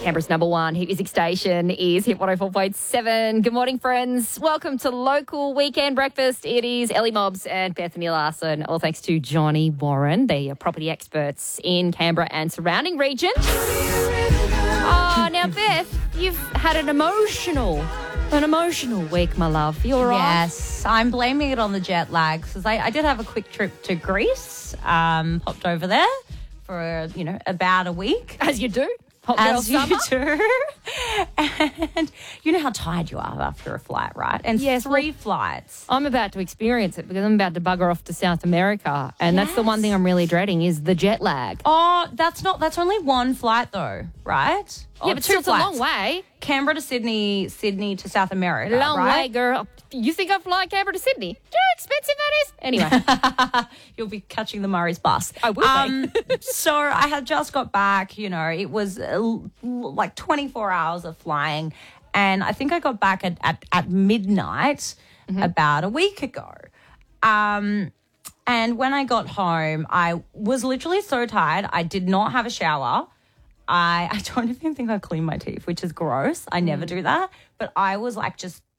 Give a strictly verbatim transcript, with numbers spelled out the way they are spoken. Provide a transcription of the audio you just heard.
Canberra's number one hit music station is Hit one oh four point seven. Good morning, friends. Welcome to Local Weekend Breakfast. It is Ellie Mobbs and Bethany Larson. All thanks to Johnny Warren. They are property experts in Canberra and surrounding region. Oh, now, Beth, you've had an emotional, an emotional week, my love. You all right? Yes, I'm blaming it on the jet lag because I, I did have a quick trip to Greece, um, popped over there for, you know, about a week. As you do. Hot girl As you summer. do. And you know how tired you are after a flight, right? And Yes, three well, flights. I'm about to experience it because I'm about to bugger off to South America. And that's the one thing I'm really dreading is the jet lag. Oh, that's not, that's only one flight though, right? Yeah, Oh, but two still, it's a flights. long way. Canberra to Sydney, Sydney to South America, Long right? way, girl. You think I'm flying Canberra to Sydney? Do you know how expensive that is? Anyway. You'll be catching the Murray's bus. I will be. So I had just got back, you know, it was uh, l- like twenty-four hours of flying. And I think I got back at, at, at midnight Mm-hmm. about a week ago. Um, and when I got home, I was literally so tired. I did not have a shower. I, I don't even think I cleaned my teeth, which is gross. I never do that. But I was like just